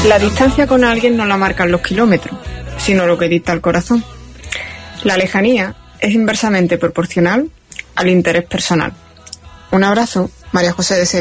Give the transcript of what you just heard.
La distancia con alguien no la marcan los kilómetros, sino lo que dicta el corazón. La lejanía es inversamente proporcional al interés personal. Un abrazo, María José de Sevilla.